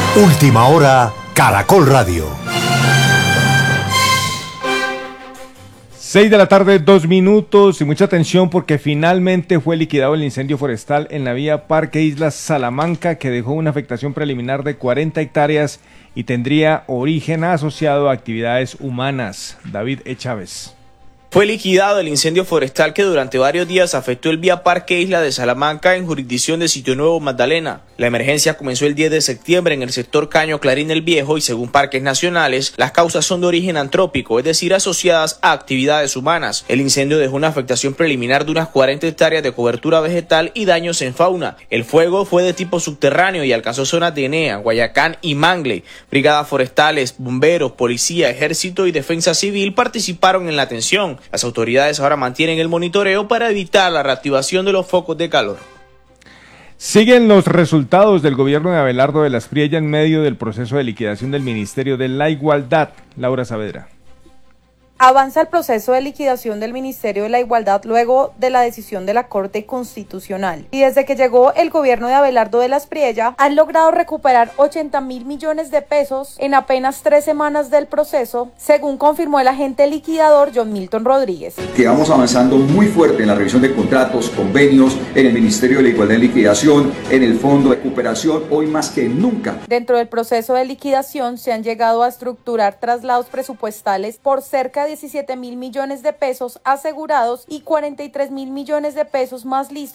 Última hora, Caracol Radio. 6 de la tarde, 2 minutos, y mucha atención porque finalmente fue liquidado el incendio forestal en la vía Parque Islas Salamanca, que dejó una afectación preliminar de 40 hectáreas y tendría origen asociado a actividades humanas. David E. Chávez. Fue liquidado el incendio forestal que durante varios días afectó el vía Parque Isla de Salamanca en jurisdicción de Sitio Nuevo, Magdalena. La emergencia comenzó el 10 de septiembre en el sector Caño Clarín el Viejo y según Parques Nacionales, las causas son de origen antrópico, es decir, asociadas a actividades humanas. El incendio dejó una afectación preliminar de unas 40 hectáreas de cobertura vegetal y daños en fauna. El fuego fue de tipo subterráneo y alcanzó zonas de Enea, Guayacán y Mangle. Brigadas forestales, bomberos, policía, ejército y defensa civil participaron en la atención. Las autoridades ahora mantienen el monitoreo para evitar la reactivación de los focos de calor. Siguen los resultados del gobierno de Abelardo de la Espriella en medio del proceso de liquidación del Ministerio de la Igualdad. Laura Saavedra. Avanza el proceso de liquidación del Ministerio de la Igualdad luego de la decisión de la Corte Constitucional. Y desde que llegó el gobierno de Abelardo de la Espriella, han logrado recuperar 80.000 millones de pesos en apenas 3 semanas del proceso, según confirmó el agente liquidador John Milton Rodríguez. Que vamos avanzando muy fuerte en la revisión de contratos, convenios, en el Ministerio de la Igualdad y Liquidación, en el Fondo de Recuperación, hoy más que nunca. Dentro del proceso de liquidación se han llegado a estructurar traslados presupuestales por cerca de 17.000 millones de pesos asegurados y 43.000 millones de pesos más listos